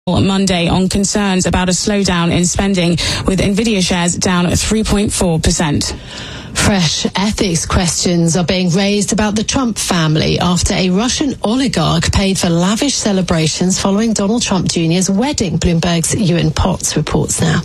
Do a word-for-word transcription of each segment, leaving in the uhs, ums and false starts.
Monday on concerns about a slowdown in spending, with Nvidia shares down three point four percent. Fresh ethics questions are being raised about the Trump family after a Russian oligarch paid for lavish celebrations following Donald Trump Junior's wedding. Bloomberg's Ewan Potts reports now.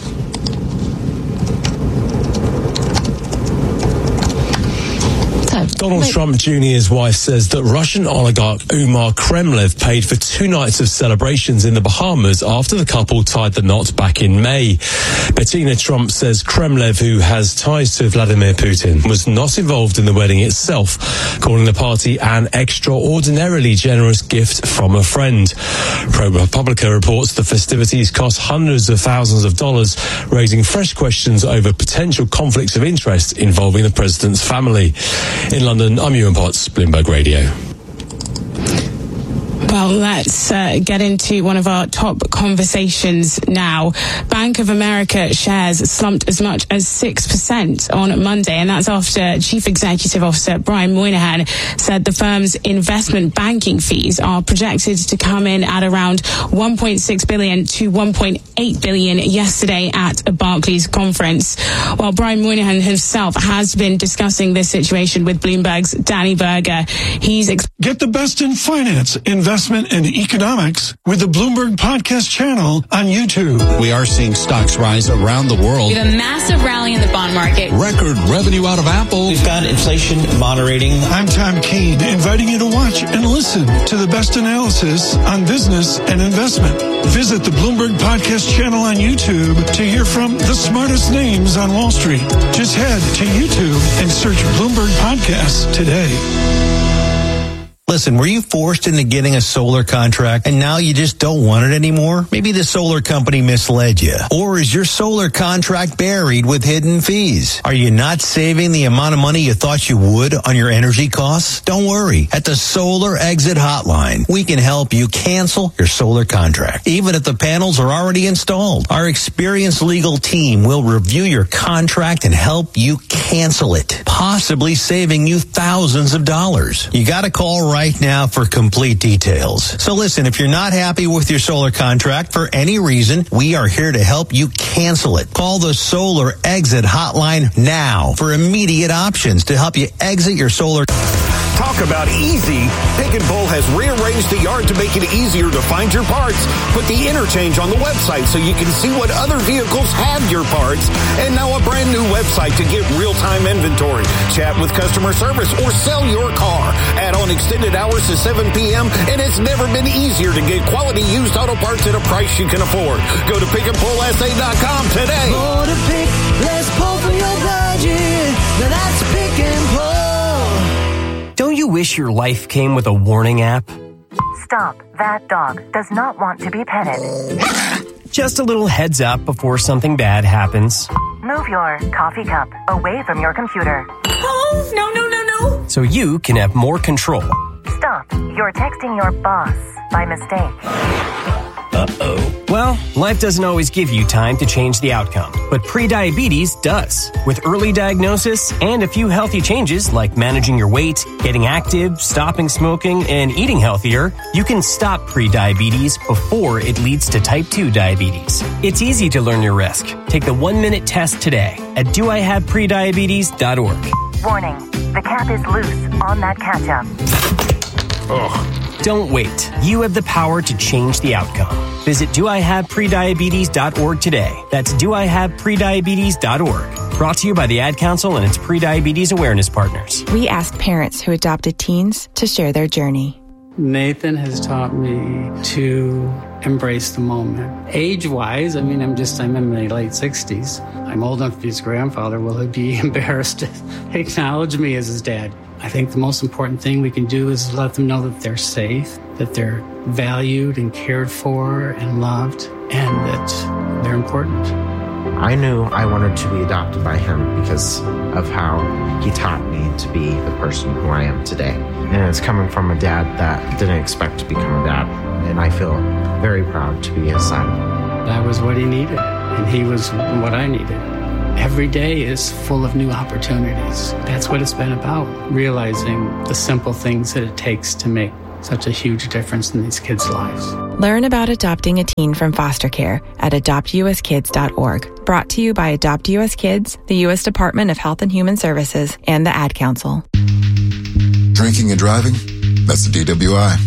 Donald Trump Junior's wife says that Russian oligarch Umar Kremlev paid for two nights of celebrations in the Bahamas after the couple tied the knot back in May. Bettina Trump says Kremlev, who has ties to Vladimir Putin, was not involved in the wedding itself, calling the party an extraordinarily generous gift from a friend. ProPublica reports the festivities cost hundreds of thousands of dollars, raising fresh questions over potential conflicts of interest involving the president's family. In London, I'm Ewan Potts, Bloomberg Radio. Well, let's uh, get into one of our top conversations now. Bank of America shares slumped as much as six percent on Monday, and that's after Chief Executive Officer Brian Moynihan said the firm's investment banking fees are projected to come in at around one point six billion to one point eight billion yesterday at a Barclays conference. While Brian Moynihan himself has been discussing this situation with Bloomberg's Danny Berger, he's... Ex- Get the best in finance, investment, and economics with the Bloomberg Podcast channel on YouTube. We are seeing stocks rise around the world. We have a massive rally in the bond market. Record revenue out of Apple. We've got inflation moderating. I'm Tom Keene, inviting you to watch and listen to the best analysis on business and investment. Visit the Bloomberg Podcast channel on YouTube to hear from the smartest names on Wall Street. Just head to YouTube and search Bloomberg Podcasts today. Listen, were you forced into getting a solar contract and now you just don't want it anymore? Maybe the solar company misled you. Or is your solar contract buried with hidden fees? Are you not saving the amount of money you thought you would on your energy costs? Don't worry. At the Solar Exit Hotline, we can help you cancel your solar contract, even if the panels are already installed. Our experienced legal team will review your contract and help you cancel it, possibly saving you thousands of dollars. You got to call right right now for complete details. So listen, if you're not happy with your solar contract for any reason, we are here to help you cancel it. Call the Solar Exit Hotline now for immediate options to help you exit your solar. Talk about easy. Pick and Pull has rearranged the yard to make it easier to find your parts. Put the interchange on the website so you can see what other vehicles have your parts. And now a brand new website to get real-time inventory. Chat with customer service or sell your car. Add on extended hours to seven p.m. and it's never been easier to get quality used auto parts at a price you can afford. Go to pick and pull s a dot com today. More to pick, less pull for your budget. Now that's Pick and Pull. Don't you wish your life came with a warning app? Stop. That dog does not want to be petted. Just a little heads up before something bad happens. Move your coffee cup away from your computer. Oh, no, no, no, no. So you can have more control. Stop. You're texting your boss by mistake. Uh-oh. Well, life doesn't always give you time to change the outcome, but prediabetes does. With early diagnosis and a few healthy changes like managing your weight, getting active, stopping smoking, and eating healthier, you can stop prediabetes before it leads to type two diabetes. It's easy to learn your risk. Take the one-minute test today at do I have prediabetes dot org. Warning, the cap is loose on that ketchup. Ugh. Don't wait. You have the power to change the outcome. Visit do I have prediabetes dot org today. That's do I have prediabetes dot org. Brought to you by the Ad Council and its Prediabetes Awareness Partners. We asked parents who adopted teens to share their journey. Nathan has taught me to embrace the moment. Age-wise, I mean, I'm just, I'm in my late sixties. I'm old enough to be his grandfather. Will he be embarrassed to acknowledge me as his dad? I think the most important thing we can do is let them know that they're safe, that they're valued and cared for and loved, and that they're important. I knew I wanted to be adopted by him because of how he taught me to be the person who I am today. And it's coming from a dad that didn't expect to become a dad. And I feel very proud to be his son. That was what he needed, and he was what I needed. Every day is full of new opportunities. That's what it's been about, realizing the simple things that it takes to make such a huge difference in these kids' lives. Learn about adopting a teen from foster care at adopt u s kids dot org. Brought to you by Adopt U S Kids, the U S Department of Health and Human Services, and the Ad Council. Drinking and driving? That's the D W I.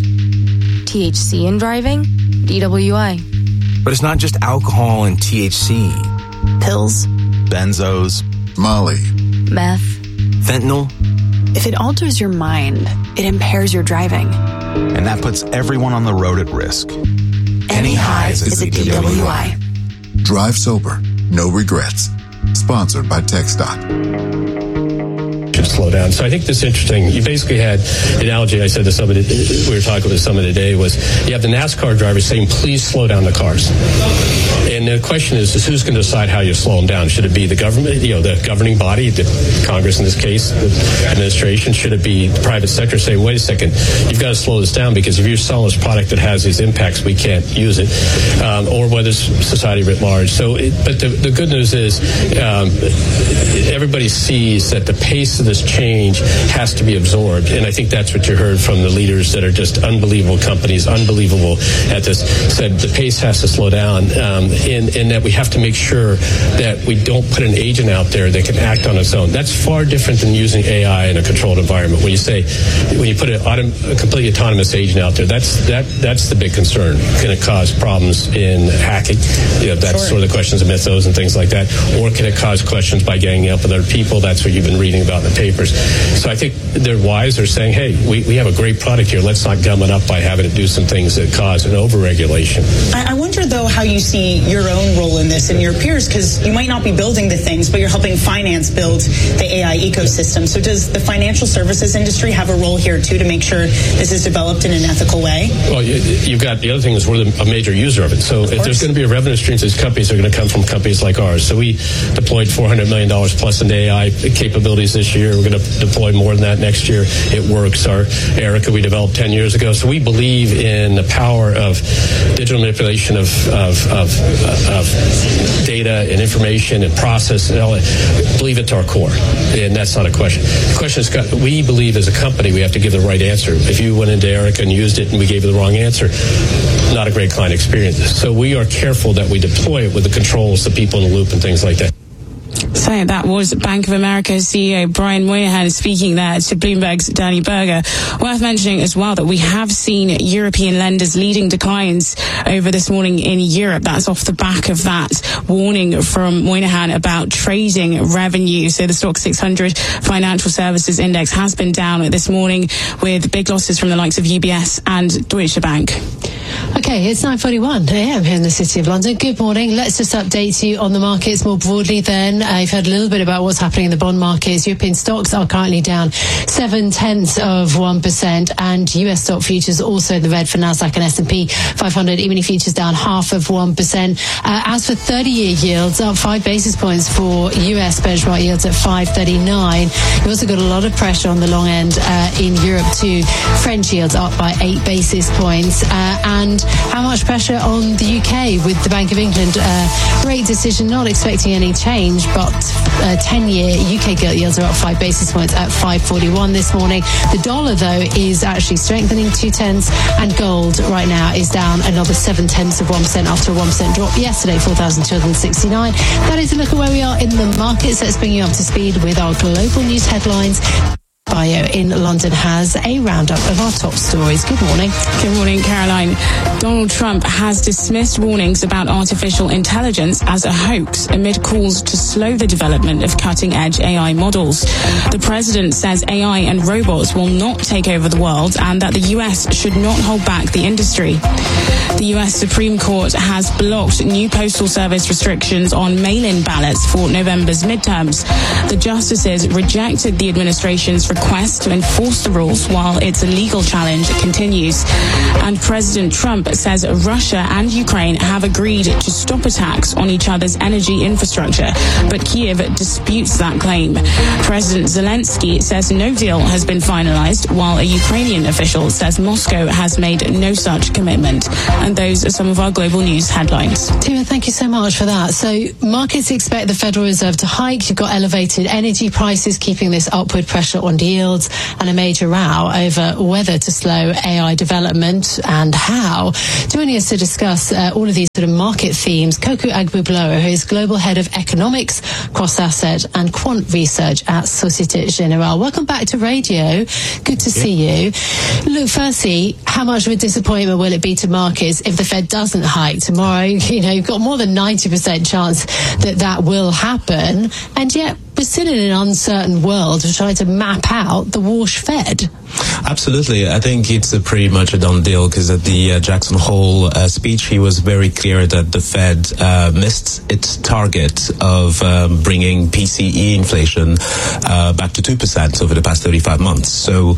T H C in driving? D W I. But it's not just alcohol and T H C. Pills. Benzos. Molly. Meth. Fentanyl. If it alters your mind, it impairs your driving. And that puts everyone on the road at risk. Any highs is a D W I. Drive sober. No regrets. Sponsored by TxDOT. Slow down. So I think this is interesting. You basically had the analogy I said to somebody, we were talking with somebody today, was you have the NASCAR drivers saying, please slow down the cars. And the question is, is who's going to decide how you slow them down? Should it be the government, you know, the governing body, the Congress in this case, the administration? Should it be the private sector say, wait a second, you've got to slow this down because if you're selling this product that has these impacts, we can't use it. Um, or whether it's society writ large. So, it, but the, the good news is um, everybody sees that the pace of this change has to be absorbed. And I think that's what you heard from the leaders that are just unbelievable companies, unbelievable at this, said the pace has to slow down, um, and, and that we have to make sure that we don't put an agent out there that can act on its own. That's far different than using A I in a controlled environment. When you say, when you put an autom- a completely autonomous agent out there, that's that that's the big concern. Can it cause problems in hacking? You know, that's sure. sort of the questions of mythos and things like that. Or can it cause questions by ganging up with other people? That's what you've been reading about in the papers. So I think they're wise. They're saying, hey, we, we have a great product here. Let's not gum it up by having to do some things that cause an overregulation. I, I wonder, though, how you see your own role in this and your peers, because you might not be building the things, but you're helping finance build the A I ecosystem. So does the financial services industry have a role here, too, to make sure this is developed in an ethical way? Well, you, you've got the other thing is we're the, a major user of it. So of if there's going to be a revenue stream to these companies, they're going to come from companies like ours. So we deployed four hundred million dollars plus into A I capabilities this year. We're going to deploy more than that next year. It works. Our Erica we developed ten years ago. So we believe in the power of digital manipulation of of, of, of data and information and process. And all that. Believe it to our core, and that's not a question. The question is, we believe as a company we have to give the right answer. If you went into Erica and used it and we gave you the wrong answer, not a great client experience. So we are careful that we deploy it with the controls, the people in the loop, and things like that. So that was Bank of America's C E O Brian Moynihan speaking there to Bloomberg's Danny Berger. Worth mentioning as well that we have seen European lenders leading declines over this morning in Europe. That's off the back of that warning from Moynihan about trading revenue. So the Stoxx six hundred Financial Services Index has been down this morning with big losses from the likes of U B S and Deutsche Bank. Okay, it's nine forty-one a m here in the City of London. Good morning. Let's just update you on the markets more broadly then. Uh, you've heard a little bit about what's happening in the bond markets. European stocks are currently down seven-tenths of one percent, and U S stock futures also in the red for Nasdaq and S and P five hundred. E-mini futures down half of one percent. Uh, as for thirty-year yields, up five basis points for U S benchmark yields at five thirty-nine. You've also got a lot of pressure on the long end uh, in Europe too. French yields up by eight basis points. Uh, and how much pressure on the U K with the Bank of England uh, rate decision, not expecting any change, but uh, ten-year U K gilt yields are up five basis points at five forty-one this morning. The dollar, though, is actually strengthening two-tenths, and gold right now is down another seven-tenths of one percent after a one percent drop yesterday, four thousand two hundred sixty-nine. That is a look at where we are in the markets. Let's bring you up to speed with our global news headlines. Bio in London has a roundup of our top stories. Good morning. Good morning, Caroline. Donald Trump has dismissed warnings about artificial intelligence as a hoax amid calls to slow the development of cutting-edge A I models. The president says A I and robots will not take over the world and that the U S should not hold back the industry. The U S Supreme Court has blocked new postal service restrictions on mail-in ballots for November's midterms. The justices rejected the administration's request to enforce the rules while its legal challenge continues. And President Trump says Russia and Ukraine have agreed to stop attacks on each other's energy infrastructure, but Kiev disputes that claim. President Zelensky says no deal has been finalized, while a Ukrainian official says Moscow has made no such commitment. And those are some of our global news headlines. Tima, thank you so much for that. So markets expect the Federal Reserve to hike. You've got elevated energy prices keeping this upward pressure on yields and a major row over whether to slow A I development and how. Joining us to discuss uh, all of these sort of market themes, Coco Agboogblower, who is Global Head of Economics, Cross-Asset and Quant Research at Societe Generale. Welcome back to radio. Good to see you. Look, firstly, how much of a disappointment will it be to markets if the Fed doesn't hike tomorrow? You know, you've got more than ninety percent chance that that will happen, and yet we're still in an uncertain world of trying to map out the Walsh Fed. Absolutely. I think it's a pretty much a done deal, because at the uh, Jackson Hole uh, speech, he was very clear that the Fed uh, missed its target of um, bringing P C E inflation uh, back to two percent over the past thirty-five months. So,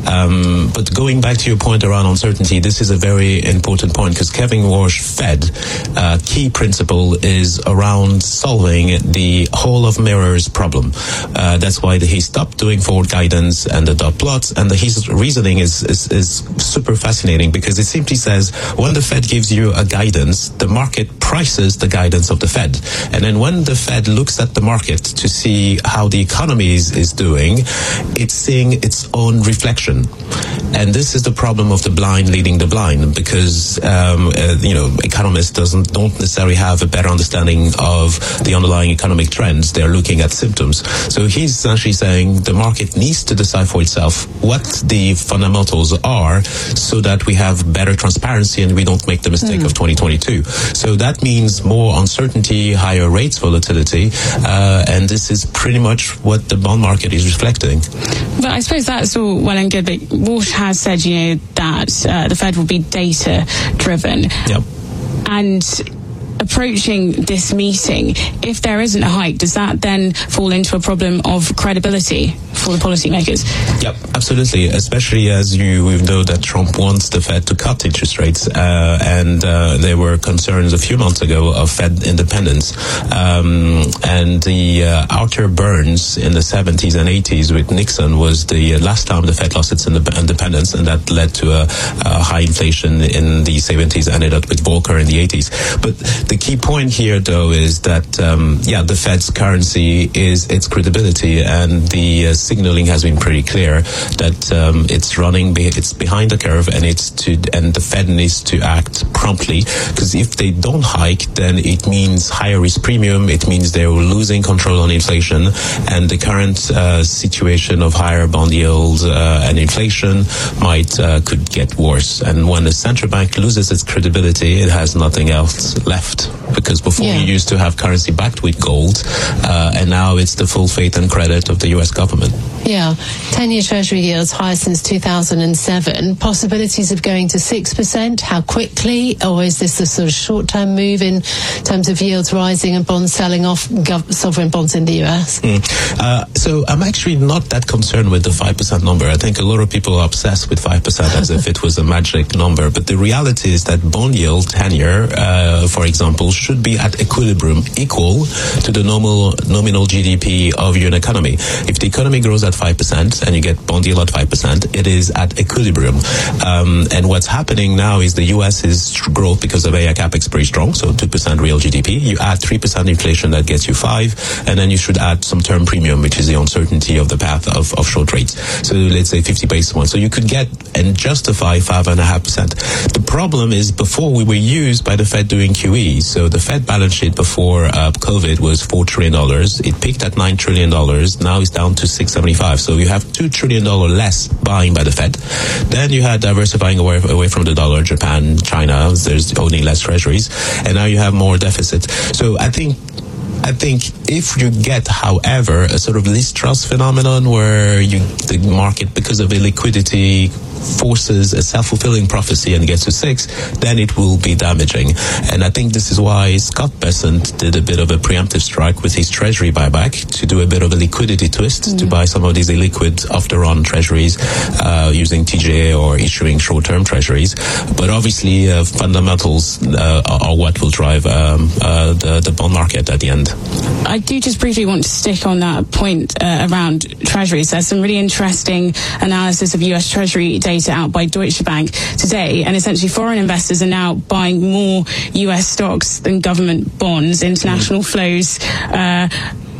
um, but going back to your point around uncertainty, this is a very important point, because Kevin Walsh Fed uh, key principle is around solving the Hall of Mirrors problem. Uh, that's why he stopped doing forward guidance and the dot plots, and the, his reasoning is, is, is super fascinating, because it simply says when the Fed gives you a guidance, the market prices the guidance of the Fed. And then when the Fed looks at the market to see how the economy is, is doing, it's seeing its own reflection. And this is the problem of the blind leading the blind, because um, uh, you know, economists doesn't don't necessarily have a better understanding of the underlying economic trends. They're looking at symptoms. So he's essentially saying the market needs to decide for itself what the fundamentals are, so that we have better transparency and we don't make the mistake mm. of twenty twenty-two. So that means more uncertainty, higher rates volatility, uh, and this is pretty much what the bond market is reflecting. But I suppose that's all well and good, but Walsh has said, you know, that uh, the Fed will be data driven. Yep. And approaching this meeting, if there isn't a hike, does that then fall into a problem of credibility for the policymakers? Yep, absolutely. Especially as you we know that Trump wants the Fed to cut interest rates, uh, and uh, there were concerns a few months ago of Fed independence. Um, and the uh, Arthur Burns in the seventies and eighties with Nixon was the last time the Fed lost its independence, and that led to a, a high inflation in the seventies, ended up with Volcker in the eighties. But the key point here, though, is that, um, yeah, the Fed's currency is its credibility, and the uh, signaling has been pretty clear that um, it's running, be- it's behind the curve, and it's to, and the Fed needs to act promptly, because if they don't hike, then it means higher risk premium, it means they're losing control on inflation, and the current uh, situation of higher bond yields uh, and inflation might, uh, could get worse. And when the central bank loses its credibility, it has nothing else left. Because before yeah. you used to have currency backed with gold, uh, and now it's the full faith and credit of the U S government. Yeah, ten-year Treasury yields higher since two thousand seven. Possibilities of going to six percent. How quickly? Or is this a sort of short-term move in terms of yields rising and bonds selling off, gov- sovereign bonds in the U S? Mm. Uh, so I'm actually not that concerned with the five percent number. I think a lot of people are obsessed with five percent as if it was a magic number. But the reality is that bond yield ten-year, uh, for example, should be at equilibrium, equal to the normal nominal G D P of your economy. If the economy grows at five percent and you get bond yield at five percent, it is at equilibrium. Um, and what's happening now is the U S is growth because of A I capex pretty strong, so two percent real G D P. You add three percent inflation, that gets you five, and then you should add some term premium, which is the uncertainty of the path of, of short rates. So let's say fifty basis points. So you could get and justify five and a half percent. The problem is before we were used by the Fed doing Q E. So the Fed balance sheet before uh, COVID was four trillion dollars. It peaked at nine trillion dollars. Now it's down to six seventy-five. So you have two trillion dollars less buying by the Fed. Then you had diversifying away, away from the dollar, Japan, China. There's owning less treasuries. And now you have more deficit. So I think I think if you get, however, a sort of Liz Truss phenomenon where you the market, because of illiquidity, forces a self-fulfilling prophecy and gets to six, then it will be damaging. And I think this is why Scott Bessent did a bit of a preemptive strike with his treasury buyback to do a bit of a liquidity twist, mm-hmm. to buy some of these illiquid off-the-run treasuries uh, using T J A or issuing short-term treasuries. But obviously, uh, fundamentals uh, are what will drive um, uh, the, the bond market at the end. I do just briefly want to stick on that point uh, around treasuries. There's some really interesting analysis of U S Treasury data out by Deutsche Bank today, and essentially foreign investors are now buying more U S stocks than government bonds. International mm. flows uh,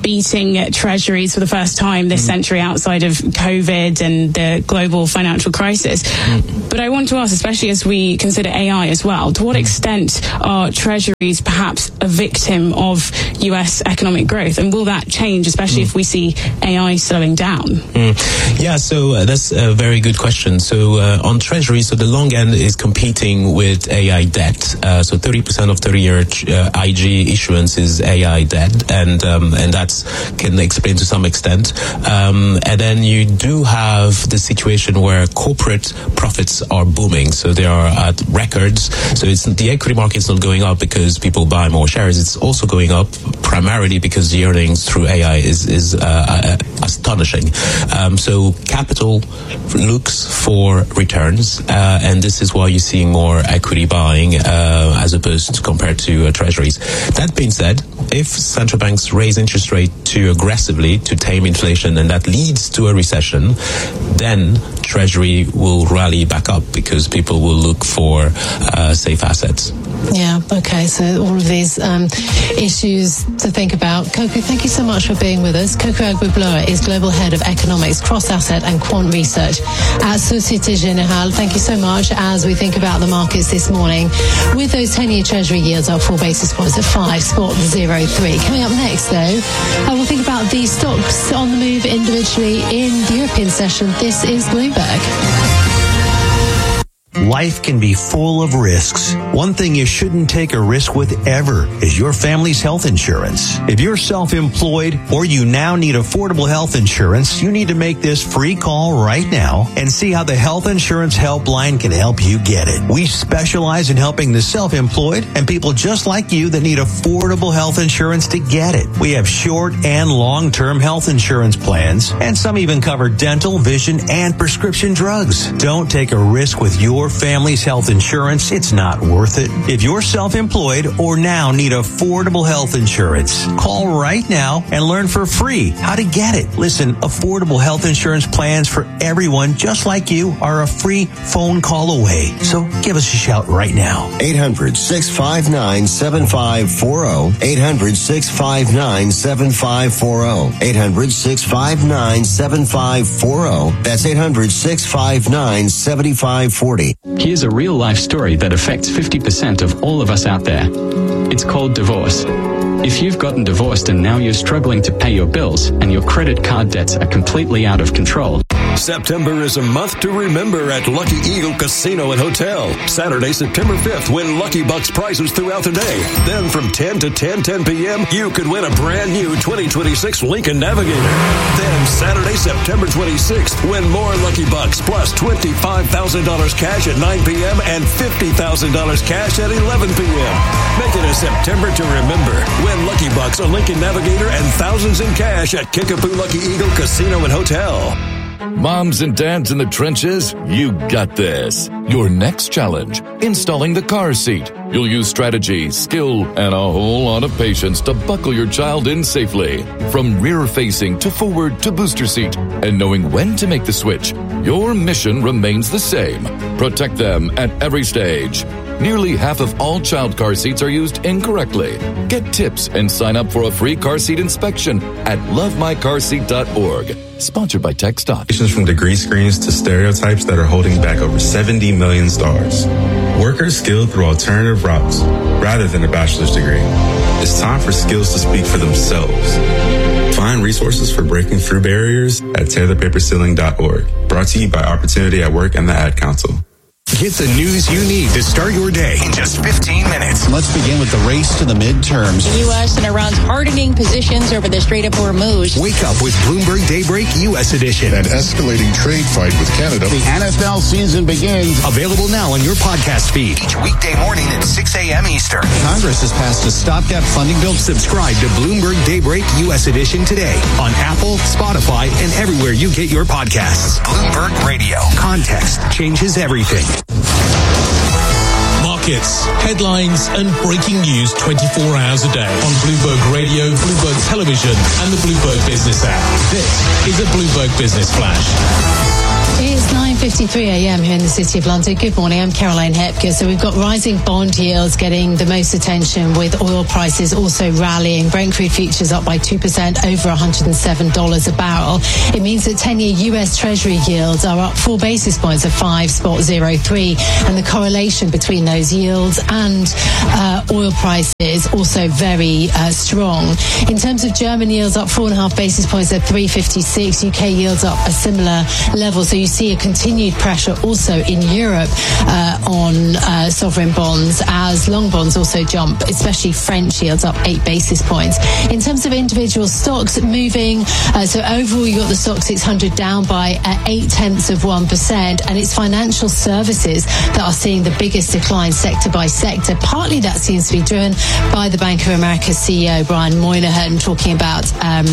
beating treasuries for the first time this mm. century outside of COVID and the global financial crisis. Mm. But I want to ask, especially as we consider A I as well, to what extent are treasuries perhaps a victim of U S economic growth? And will that change, especially mm. if we see A I slowing down? Mm. Yeah, so uh, that's a very good question. So uh, on treasury, so the long end is competing with A I debt. Uh, so thirty percent of thirty-year uh, I G issuance is A I debt, and um, and that's can explain to some extent. Um, and then you do have the situation where corporate profits are booming, so they are at records. So it's the equity market's not going up because people buy more shares. It's also going up primarily because the earnings through A I is is uh, uh, astonishing. Um, so capital looks for returns, uh, and this is why you're seeing more equity buying uh, as opposed to compared to uh, treasuries. That being said, if central banks raise interest rate too aggressively to tame inflation and that leads to a recession, then treasury will rally back up because people will look for uh, safe assets. Yeah, okay, so all of these um, issues to think about. Coco, thank you so much for being with us. Coco Agbubloa is Global Head of Economics, Cross-Asset and Quant Research at Societe Generale. Thank you so much as we think about the markets this morning. With those ten-year Treasury yields up four basis points at five, spot zero three. Coming up next, though, I will think about these stocks on the move individually in the European session. This is Bloomberg. Life can be full of risks. One thing you shouldn't take a risk with ever is your family's health insurance. If you're self-employed or you now need affordable health insurance, you need to make this free call right now and see how the Health Insurance Helpline can help you get it. We specialize in helping the self-employed and people just like you that need affordable health insurance to get it. We have short and long-term health insurance plans, and some even cover dental, vision, and prescription drugs. Don't take a risk with your family's health insurance. It's not worth it. If you're self-employed or now need affordable health insurance, call right now and learn for free how to get it. Listen, affordable health insurance plans for everyone just like you are a free phone call away. So give us a shout right now. eight hundred, six five nine, seven five four zero. eight hundred, six five nine, seven five four zero. eight hundred, six five nine, seven five four zero. That's eight hundred, six five nine, seven five four zero. Here's a real-life story that affects fifty percent of all of us out there. It's called divorce. If you've gotten divorced and now you're struggling to pay your bills and your credit card debts are completely out of control, September is a month to remember at Lucky Eagle Casino and Hotel. Saturday, September fifth, win Lucky Bucks prizes throughout the day. Then from ten to ten ten p.m., you could win a brand new twenty twenty-six Lincoln Navigator. Then Saturday, September twenty-sixth, win more Lucky Bucks plus twenty-five thousand dollars cash at nine p.m. and fifty thousand dollars cash at eleven p.m. Make it a September to remember. Win Lucky Bucks, a Lincoln Navigator, and thousands in cash at Kickapoo Lucky Eagle Casino and Hotel. Moms and dads in the trenches, you got this. Your next challenge, installing the car seat. You'll use strategy, skill, and a whole lot of patience to buckle your child in safely. From rear-facing to forward to booster seat. And knowing when to make the switch, your mission remains the same. Protect them at every stage. Nearly half of all child car seats are used incorrectly. Get tips and sign up for a free car seat inspection at love my car seat dot org. Sponsored by TechStop. From degree screens to stereotypes that are holding back over seventy million stars. Workers skilled through alternative routes rather than a bachelor's degree. It's time for skills to speak for themselves. Find resources for breaking through barriers at tear the paper ceiling dot org. Brought to you by Opportunity at Work and the Ad Council. Get the news you need to start your day in just fifteen minutes. Let's begin with the race to the midterms. The U S and Iran's hardening positions over the Strait of Hormuz. Wake up with Bloomberg Daybreak U S Edition. An escalating trade fight with Canada. The N F L season begins. Available now on your podcast feed. Each weekday morning at six a.m. Eastern. Congress has passed a stopgap funding bill. Subscribe to Bloomberg Daybreak U S Edition today on Apple, Spotify, and everywhere you get your podcasts. Bloomberg Radio. Context changes everything. Markets, headlines, and breaking news twenty-four hours a day on Bloomberg Radio, Bloomberg Television, and the Bloomberg Business app. This is a Bloomberg Business Flash. It's nine fifty-three a.m. here in the City of London. Good morning, I'm Caroline Hepker. So we've got rising bond yields getting the most attention, with oil prices also rallying. Brent crude futures up by two percent, over one hundred seven dollars a barrel. It means that ten-year U S Treasury yields are up four basis points at five point zero three, and the correlation between those yields and uh, oil prices also very uh, strong. In terms of German yields, up four and a half basis points at three fifty-six. U K yields up a similar level. So you see a continued pressure also in Europe uh, on uh, sovereign bonds, as long bonds also jump, especially French yields up eight basis points. In terms of individual stocks moving, uh, so overall you got the stock six hundred down by uh, eight tenths of one percent, and it's financial services that are seeing the biggest decline sector by sector. Partly that seems to be driven by the Bank of America C E O Brian Moynihan talking about um,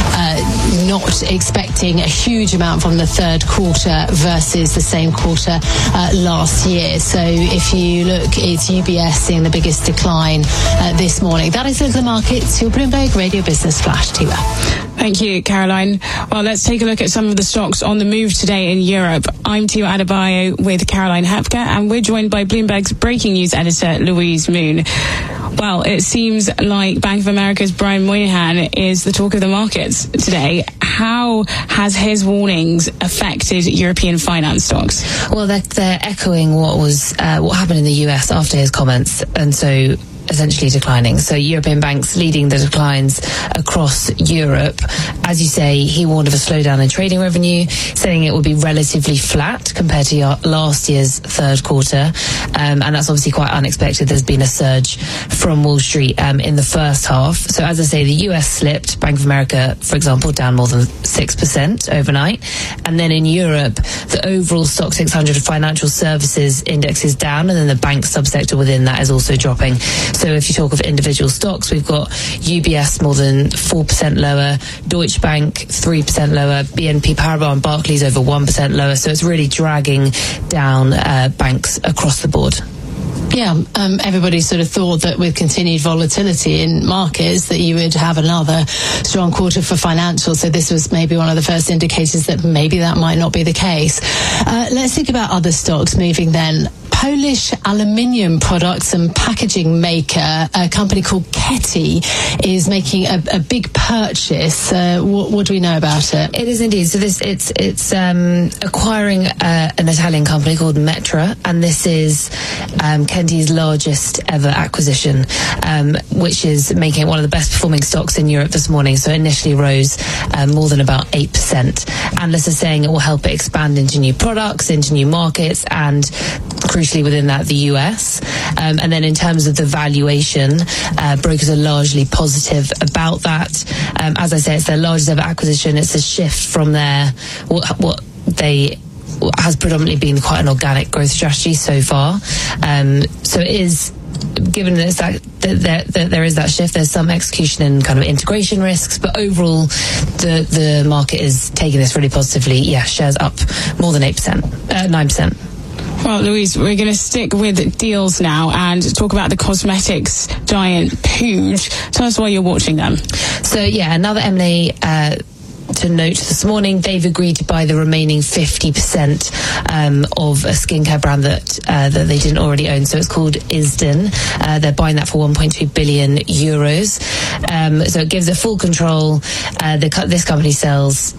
uh, not expecting a huge amount from the third quarter versus the same quarter uh, last year. So if you look, it's U B S seeing the biggest decline uh, this morning. That is the markets. Your Bloomberg Radio Business Flash. Tiwa. Thank you, Caroline. Well, let's take a look at some of the stocks on the move today in Europe. I'm Tiwa Adebayo with Caroline Hepker, and we're joined by Bloomberg's breaking news editor, Louise Moon. Well, it seems like Bank of America's Brian Moynihan is the talk of the markets today. How has his warnings affected European finance stocks? Well, they're, they're echoing what was uh, what happened in the U S after his comments, and so essentially declining. So European banks leading the declines across Europe. As you say, he warned of a slowdown in trading revenue, saying it would be relatively flat compared to last year's third quarter. Um, and that's obviously quite unexpected. There's been a surge from Wall Street um, in the first half. So as I say, the U S slipped. Bank of America, for example, down more than six percent overnight. And then in Europe, the overall Stock six hundred financial services index is down, and then the bank subsector within that is also dropping. So if you talk of individual stocks, we've got U B S more than four percent lower, Deutsche Bank three percent lower, B N P Paribas and Barclays over one percent lower. So it's really dragging down uh, banks across the board. Yeah, um, everybody sort of thought that with continued volatility in markets that you would have another strong quarter for financials. So this was maybe one of the first indicators that maybe that might not be the case. Uh, let's think about other stocks moving then. Polish aluminium products and packaging maker, a company called Keti, is making a, a big purchase. Uh, what, what do we know about it? It is indeed. So this it's it's um, acquiring uh, an Italian company called Metra, and this is um, Keti's largest ever acquisition, um, which is making it one of the best performing stocks in Europe this morning. So it initially rose uh, more than about eight percent. Analysts are saying it will help it expand into new products, into new markets, and crucially within that the U S. Um, and then in terms of the valuation, uh, brokers are largely positive about that. Um, as I say, it's their largest ever acquisition. It's a shift from their what, what they has predominantly been quite an organic growth strategy so far. Um, so it is, given that, it's that, that, that there is that shift, there's some execution and kind of integration risks, but overall the the market is taking this really positively. Yeah, shares up more than eight percent, uh, nine percent. Well, Louise, we're going to stick with deals now and talk about the cosmetics giant Puig. Tell us why you're watching them. So, yeah, another M and A uh, to note this morning. They've agreed to buy the remaining fifty percent um, of a skincare brand that uh, that they didn't already own. So it's called Isden. Uh, they're buying that for one point two billion euros. Um, so it gives it full control. Uh, the, this company sells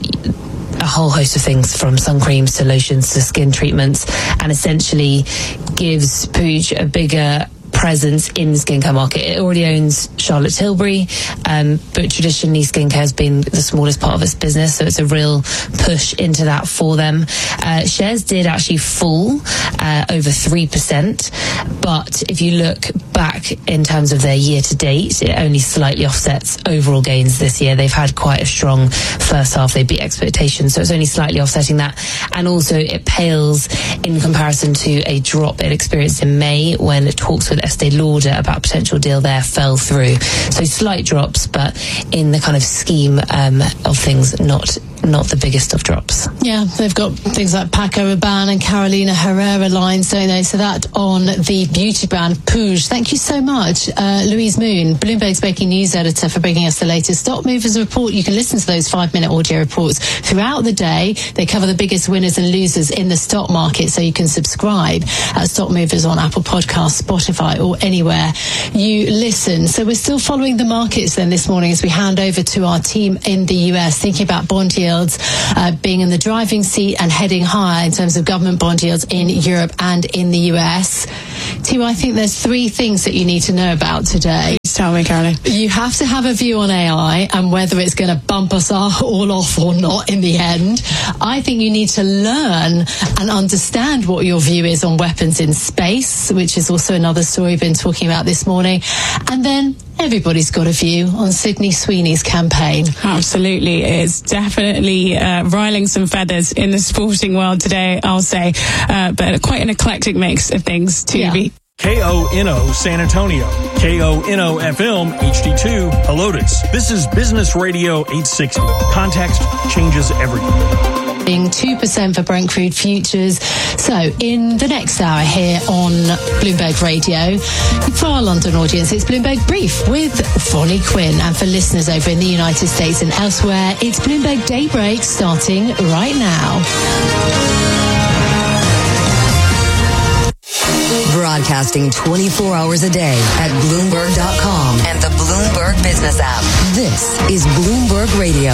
a whole host of things, from sun creams to lotions to skin treatments, and essentially gives Puig a bigger presence in the skincare market. It already owns Charlotte Tilbury, um, but traditionally skincare has been the smallest part of its business, so it's a real push into that for them. Uh, shares did actually fall uh, over three percent, but if you look back in terms of their year to date, it only slightly offsets overall gains this year. They've had quite a strong first half. They beat expectations, so it's only slightly offsetting that. And also it pales in comparison to a drop it experienced in May when talks with Estee Lauder about a potential deal there fell through. So slight drops, but in the kind of scheme um, of things, not not the biggest of drops. Yeah, they've got things like Paco Rabanne and Carolina Herrera lines, don't they? So that on the beauty brand Puig. Thank you so much, uh, Louise Moon, Bloomberg's breaking news editor, for bringing us the latest Stock Movers report. You can listen to those five-minute audio reports throughout the day. They cover the biggest winners and losers in the stock market, so you can subscribe at Stock Movers on Apple Podcasts, Spotify, or anywhere you listen. So we're still following the markets then this morning as we hand over to our team in the U S, thinking about bond yields uh, being in the driving seat and heading higher in terms of government bond yields in Europe and in the U S. Timo, I think there's three things that you need to know about today. Please tell me, Caroline. You have to have a view on A I and whether it's going to bump us all off or not in the end. I think you need to learn and understand what your view is on weapons in space, which is also another story we've been talking about this morning. And then everybody's got a view on Sydney Sweeney's campaign. Absolutely. It's definitely uh, riling some feathers in the sporting world today, I'll say. Uh, but quite an eclectic mix of things to Yeah. be. K O N O San Antonio, K O N O F M H D two Helotes. This is Business Radio eight sixty. Context changes everything. two percent for Brent crude futures. So in the next hour here on Bloomberg Radio, for our London audience, it's Bloomberg Brief with Vonnie Quinn. And for listeners over in the United States and elsewhere, it's Bloomberg Daybreak starting right now. Broadcasting twenty-four hours a day at Bloomberg dot com and the Bloomberg Business app. This is Bloomberg Radio.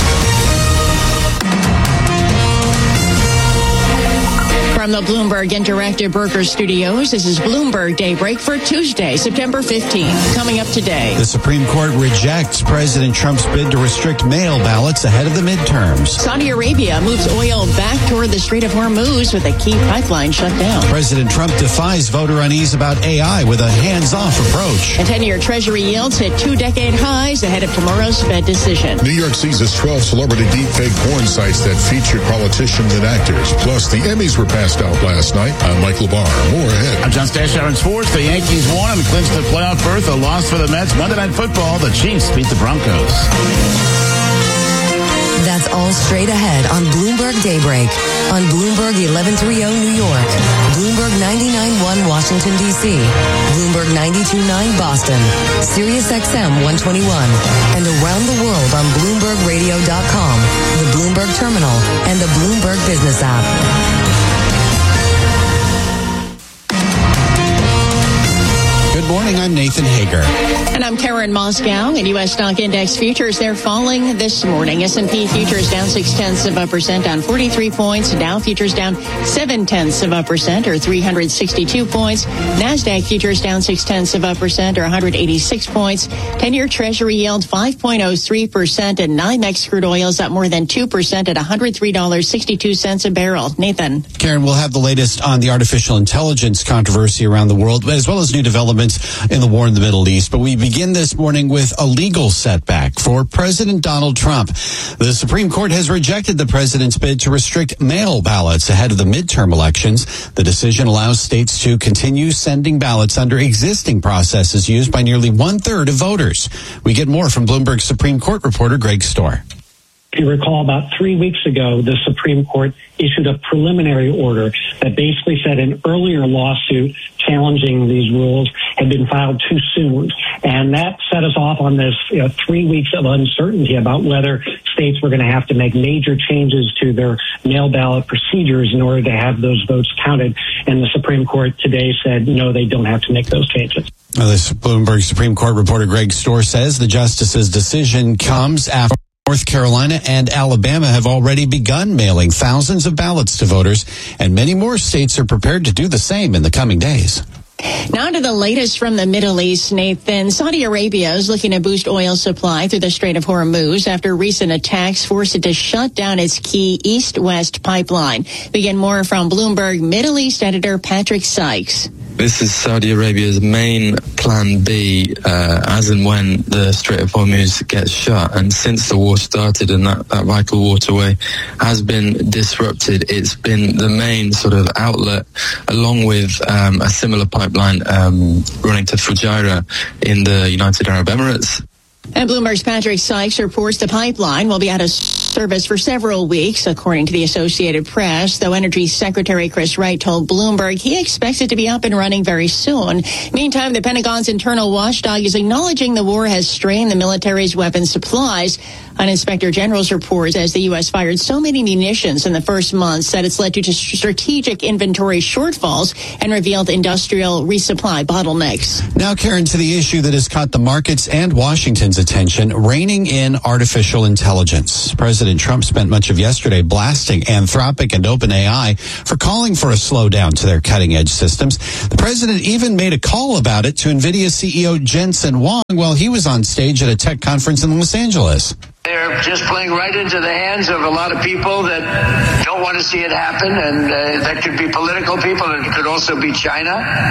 From the Bloomberg Interactive Brokers Studios, this is Bloomberg Daybreak for Tuesday, September fifteenth. Coming up today. The Supreme Court rejects President Trump's bid to restrict mail ballots ahead of the midterms. Saudi Arabia moves oil back toward the Strait of Hormuz with a key pipeline shut down. President Trump defies voter unease about A I with a hands-off approach. And ten-year Treasury yields hit two-decade highs ahead of tomorrow's Fed decision. New York seizes twelve celebrity deepfake porn sites that featured politicians and actors. Plus, the Emmys were passed out last night. I'm Mike LeBar. More ahead. I'm John Stashower in sports. The Yankees won and clinched the playoff berth. A loss for the Mets. Monday Night Football. The Chiefs beat the Broncos. That's all straight ahead on Bloomberg Daybreak. On Bloomberg eleven thirty New York. Bloomberg ninety-nine point one Washington, D C. Bloomberg ninety-two point nine Boston. Sirius X M one twenty-one. And around the world on Bloomberg Radio dot com, the Bloomberg Terminal, and the Bloomberg Business app. Good morning, I'm Nathan Hager. And I'm Karen Moscow. In U S stock index futures, they're falling this morning. S and P futures down six-tenths of a percent, down forty-three points. Dow futures down seven-tenths of a percent, or three hundred sixty-two points. NASDAQ futures down six-tenths of a percent, or one hundred eighty-six points. ten-year Treasury yield five point oh three percent, and NYMEX crude oil is up more than two percent at one hundred three dollars and sixty-two cents a barrel. Nathan. Karen, we'll have the latest on the artificial intelligence controversy around the world, as well as new developments in the war in the Middle East. But we begin this morning with a legal setback for President Donald Trump. The Supreme Court has rejected the president's bid to restrict mail ballots ahead of the midterm elections. The decision allows states to continue sending ballots under existing processes used by nearly one-third of voters. We get more from Bloomberg Supreme Court reporter Greg Storr. If you recall, about three weeks ago, the Supreme Court issued a preliminary order that basically said an earlier lawsuit challenging these rules had been filed too soon. And that set us off on this you know, three weeks of uncertainty about whether states were going to have to make major changes to their mail ballot procedures in order to have those votes counted. And the Supreme Court today said, no, they don't have to make those changes. Well, this Bloomberg Supreme Court reporter Greg Storr says the justice's decision comes after North Carolina and Alabama have already begun mailing thousands of ballots to voters, and many more states are prepared to do the same in the coming days. Now to the latest from the Middle East, Nathan. Saudi Arabia is looking to boost oil supply through the Strait of Hormuz after recent attacks forced it to shut down its key east-west pipeline. We get more from Bloomberg Middle East editor Patrick Sykes. This is Saudi Arabia's main plan B uh, as and when the Strait of Hormuz gets shut. And since the war started and that, that vital waterway has been disrupted, it's been the main sort of outlet, along with um, a similar pipeline um, running to Fujairah in the United Arab Emirates. And Bloomberg's Patrick Sykes reports the pipeline will be out of service for several weeks, according to the Associated Press, though Energy Secretary Chris Wright told Bloomberg he expects it to be up and running very soon. Meantime, the Pentagon's internal watchdog is acknowledging the war has strained the military's weapons supplies. An Inspector General's report says the U S fired so many munitions in the first months that it's led to strategic inventory shortfalls and revealed industrial resupply bottlenecks. Now, Karen, to the issue that has caught the markets and Washington's attention, reining in artificial intelligence. President Trump spent much of yesterday blasting Anthropic and OpenAI for calling for a slowdown to their cutting-edge systems. The president even made a call about it to NVIDIA C E O Jensen Huang while he was on stage at a tech conference in Los Angeles. They're just playing right into the hands of a lot of people that don't want to see it happen, and uh, that could be political people, and it could also be China,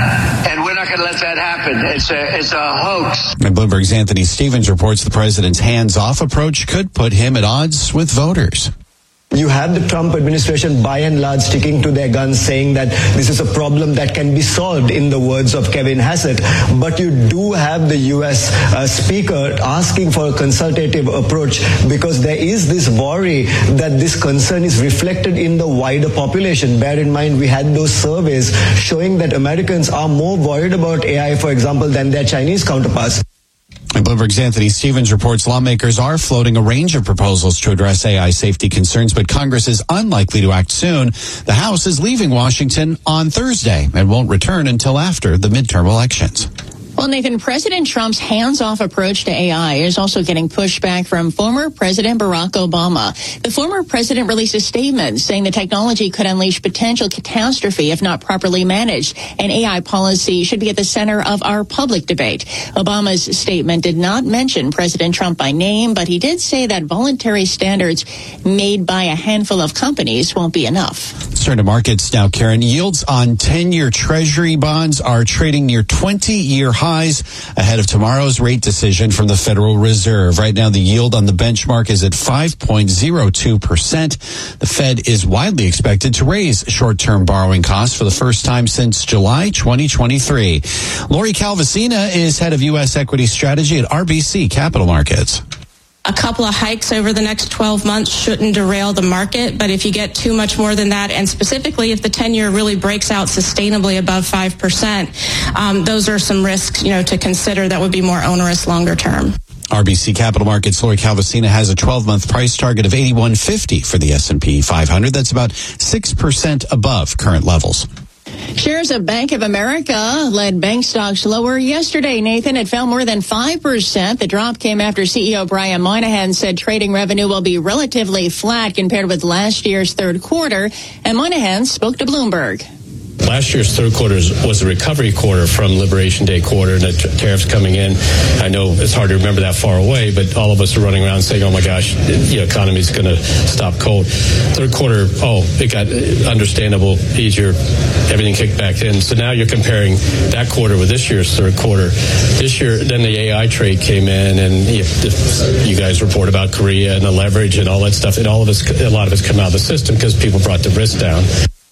and we're not going to let that happen. It's a, it's a hoax. And Bloomberg's Anthony Stevens reports the president's hands-off approach could put him at odds with voters. You have the Trump administration by and large sticking to their guns, saying that this is a problem that can be solved, in the words of Kevin Hassett. But you do have the U S uh, speaker asking for a consultative approach, because there is this worry that this concern is reflected in the wider population. Bear in mind, we had those surveys showing that Americans are more worried about A I, for example, than their Chinese counterparts. And Bloomberg's Anthony Stevens reports lawmakers are floating a range of proposals to address A I safety concerns, but Congress is unlikely to act soon. The House is leaving Washington on Thursday and won't return until after the midterm elections. Well, Nathan, President Trump's hands-off approach to A I is also getting pushback from former President Barack Obama. The former president released a statement saying the technology could unleash potential catastrophe if not properly managed, and A I policy should be at the center of our public debate. Obama's statement did not mention President Trump by name, but he did say that voluntary standards made by a handful of companies won't be enough. Let's turn to markets now, Karen. Yields on ten-year Treasury bonds are trading near twenty-year highs ahead of tomorrow's rate decision from the Federal Reserve. Right now, the yield on the benchmark is at five point zero two percent. The Fed is widely expected to raise short-term borrowing costs for the first time since July twenty twenty-three. Lori Calvasina is head of U S equity strategy at R B C Capital Markets. A couple of hikes over the next twelve months shouldn't derail the market, but if you get too much more than that, and specifically if the ten-year really breaks out sustainably above five percent, um, those are some risks, you know, to consider that would be more onerous longer term. R B C Capital Markets' Lori Calvasina has a twelve-month price target of eighty-one fifty for the S and P five hundred. That's about six percent above current levels. Shares of Bank of America led bank stocks lower yesterday. Nathan, it fell more than five percent. The drop came after C E O Brian Moynihan said trading revenue will be relatively flat compared with last year's third quarter. And Moynihan spoke to Bloomberg. Last year's third quarter was a recovery quarter from Liberation Day quarter and the t- tariffs coming in. I know it's hard to remember that far away, but all of us are running around saying, oh my gosh, the economy is going to stop cold. Third quarter, oh, it got understandable, easier, everything kicked back in. So now you're comparing that quarter with this year's third quarter. This year, then the A I trade came in, and you, you guys report about Korea and the leverage and all that stuff. And all of us, a lot of us come out of the system because people brought the risk down.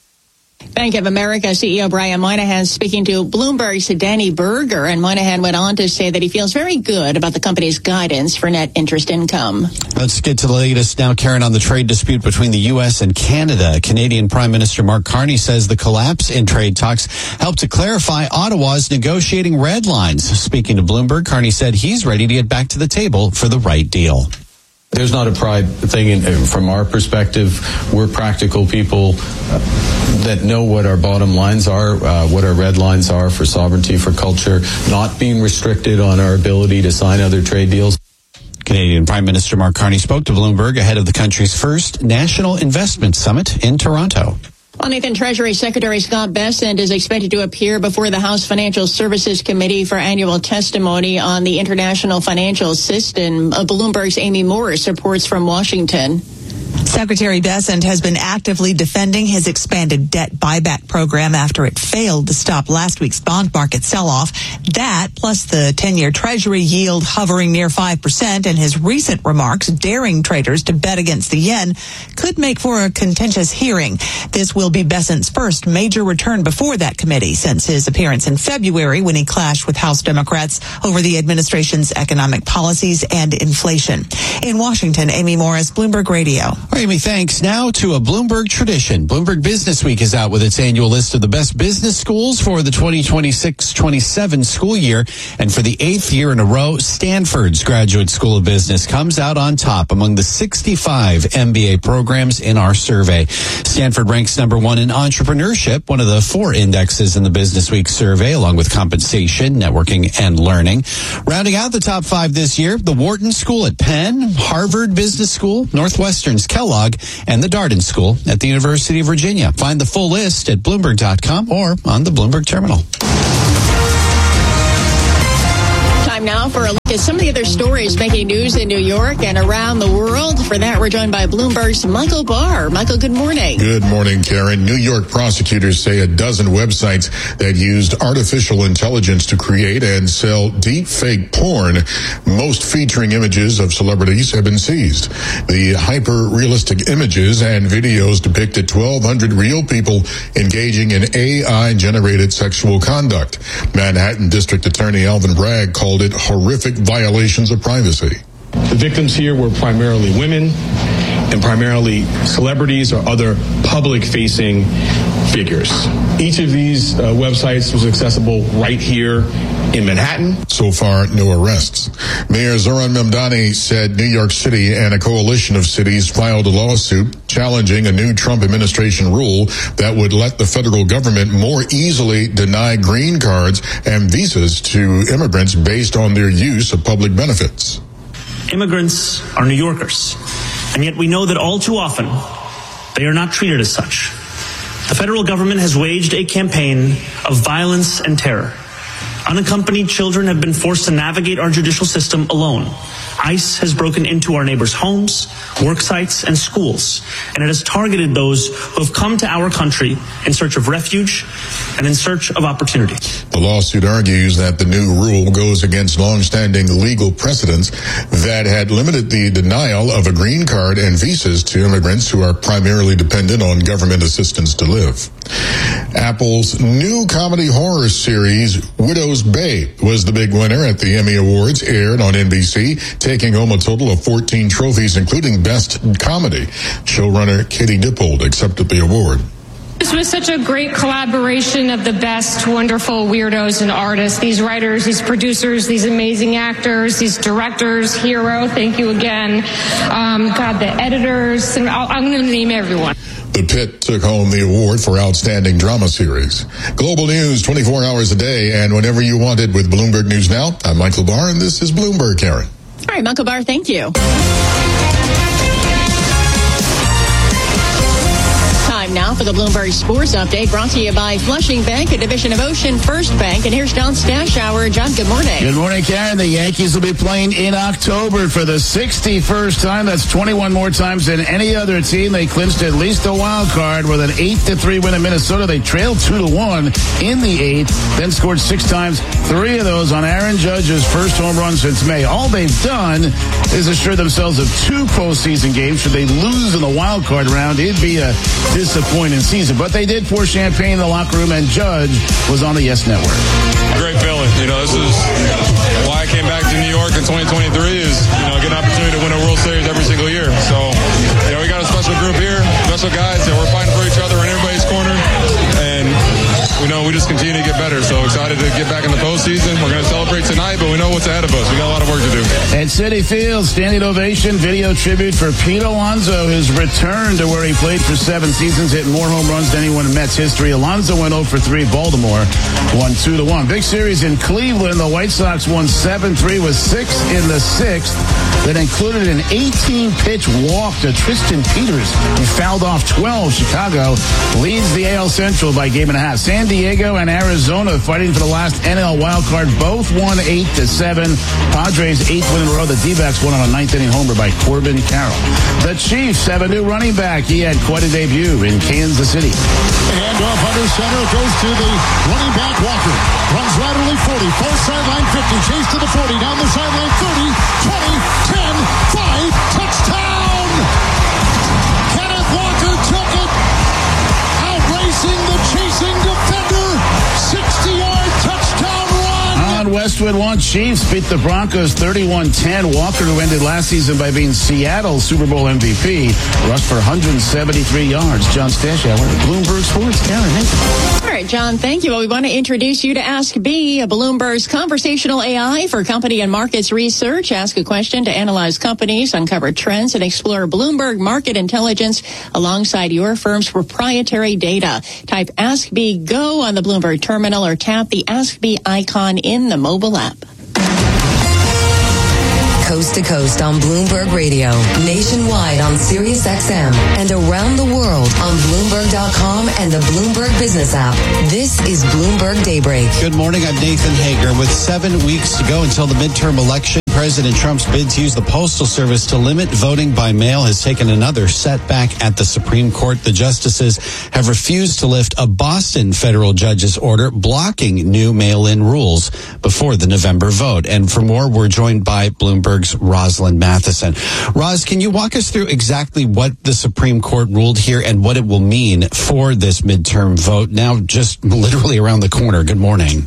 Bank of America C E O Brian Moynihan speaking to Bloomberg's Danny Berger, and Moynihan went on to say that he feels very good about the company's guidance for net interest income. Let's get to the latest now, Karen, on the trade dispute between the U S and Canada. Canadian Prime Minister Mark Carney says the collapse in trade talks helped to clarify Ottawa's negotiating red lines. Speaking to Bloomberg, Carney said he's ready to get back to the table for the right deal. There's not a pride thing in, from our perspective. We're practical people uh, that know what our bottom lines are, uh, what our red lines are for sovereignty, for culture, not being restricted on our ability to sign other trade deals. Canadian Prime Minister Mark Carney spoke to Bloomberg ahead of the country's first National Investment Summit in Toronto. Well, Nathan, Treasury Secretary Scott Bessent is expected to appear before the House Financial Services Committee for annual testimony on the international financial system. Bloomberg's Amy Morris reports from Washington. Secretary Bessent has been actively defending his expanded debt buyback program after it failed to stop last week's bond market sell-off. That, plus the ten-year Treasury yield hovering near five percent and his recent remarks daring traders to bet against the yen, could make for a contentious hearing. This will be Bessent's first major return before that committee since his appearance in February when he clashed with House Democrats over the administration's economic policies and inflation. In Washington, Amy Morris, Bloomberg Radio. All right, Amy, thanks. Now to a Bloomberg tradition. Bloomberg Business Week is out with its annual list of the best business schools for the twenty twenty-six twenty-seven school year. And for the eighth year in a row, Stanford's Graduate School of Business comes out on top among the sixty-five M B A programs in our survey. Stanford ranks number one in entrepreneurship, one of the four indexes in the Business Week survey, along with compensation, networking, and learning. Rounding out the top five this year, the Wharton School at Penn, Harvard Business School, Northwestern's Kellogg, and the Darden School at the University of Virginia. Find the full list at Bloomberg dot com or on the Bloomberg Terminal. Time now for a look at some of the other stories making news in New York and around the world. For that, we're joined by Bloomberg's Michael Barr. Michael, good morning. Good morning, Karen. New York prosecutors say a dozen websites that used artificial intelligence to create and sell deep fake porn, most featuring images of celebrities, have been seized. The hyper-realistic images and videos depicted twelve hundred real people engaging in A I-generated sexual conduct. Manhattan District Attorney Alvin Bragg called it horrific violations of privacy. The victims here were primarily women and primarily celebrities or other public-facing figures. Each of these uh, websites was accessible right here in Manhattan. So far, no arrests. Mayor Zoran Mamdani said New York City and a coalition of cities filed a lawsuit challenging a new Trump administration rule that would let the federal government more easily deny green cards and visas to immigrants based on their use of public benefits. Immigrants are New Yorkers, and yet we know that all too often they are not treated as such. The federal government has waged a campaign of violence and terror. Unaccompanied children have been forced to navigate our judicial system alone. ICE has broken into our neighbors' homes, work sites, and schools, and it has targeted those who have come to our country in search of refuge and in search of opportunity. The lawsuit argues that the new rule goes against long-standing legal precedents that had limited the denial of a green card and visas to immigrants who are primarily dependent on government assistance to live. Apple's new comedy horror series, Widow's Bay, was the big winner at the Emmy Awards, aired on N B C, taking home a total of fourteen trophies, including Best Comedy. Showrunner Katie Dippold accepted the award. This was such a great collaboration of the best, wonderful weirdos and artists. These writers, these producers, these amazing actors, these directors, Hero, thank you again. Um, God, the editors, and I'll, I'm going to name everyone. The Pit took home the award for Outstanding Drama Series. Global news twenty-four hours a day and whenever you want it with Bloomberg News Now. I'm Michael Barr, and this is Bloomberg, Karen. All right, Michael Barr, thank you. Time now for the Bloomberg Sports Update, brought to you by Flushing Bank, a division of Ocean First Bank. And here's John Stashower. John, good morning. Good morning, Karen. The Yankees will be playing in October for the sixty-first time. That's twenty-one more times than any other team. They clinched at least a wild card with an eight to three win in Minnesota. They trailed two to one in the eighth, then scored six times, three of those on Aaron Judge's first home run since May. All they've done is assure themselves of two postseason games. Should they lose in the wild card round, it'd be a disappointing season. But they did pour champagne in the locker room, and Judge was on the Yes Network. Great feeling. You know, this is why I came back to New York in twenty twenty-three is, you know, get an opportunity to win a World Series every single year. So, you know, we got a special group here, special guys that we're fighting for each other in everybody's corner. And we know we just continue to get better. So excited to get back in the postseason. We're going to celebrate tonight, but we know what's ahead of us. We got a lot of work to do. At Citi Field, standing ovation, video tribute for Pete Alonso, his return to where he played for seven seasons, hitting more home runs than anyone in Mets history. Alonso went oh for three. Baltimore won two to one. Big series in Cleveland. The White Sox won seven three with six in the sixth. That included an eighteen-pitch walk to Tristan Peters. He fouled off twelve. Chicago leads the A L Central by a game and a half. San Diego and Arizona Arizona fighting for the last N L wild card. Both won eight to seven. Padres eighth win in a row. The D-backs won on a ninth inning homer by Corbin Carroll. The Chiefs have a new running back. He had quite a debut in Kansas City. And off under center goes to the running back Walker. Runs laterally forty, full sideline fifty, chase to the forty, down the sideline thirty, twenty, ten, five, touchdown! Kenneth Walker took it, outracing the chasing defender, sixty-yard touchdown run! On Westwood One, Chiefs beat the Broncos thirty-one ten. Walker, who ended last season by being Seattle's Super Bowl M V P, rushed for one hundred seventy-three yards. John Stashower, Bloomberg Sports. Karen, All right, John, thank you. Well, we want to introduce you to Ask B, Bloomberg's conversational A I for company and markets research. Ask a question to analyze companies, uncover trends, and explore Bloomberg market intelligence alongside your firm's proprietary data. Type Ask B Go on the Bloomberg terminal or tap the Ask B icon in the mobile app. Coast to coast on Bloomberg Radio, nationwide on Sirius X M, and around the world on Bloomberg dot com and the Bloomberg Business app. This is Bloomberg Daybreak. Good morning. I'm Nathan Hager. With seven weeks to go until the midterm election, President Trump's bid to use the Postal Service to limit voting by mail has taken another setback at the Supreme Court. The justices have refused to lift a Boston federal judge's order blocking new mail-in rules before the November vote. And for more, we're joined by Bloomberg's Rosalind Matheson. Roz, can you walk us through exactly what the Supreme Court ruled here and what it will mean for this midterm vote now just literally around the corner? Good morning.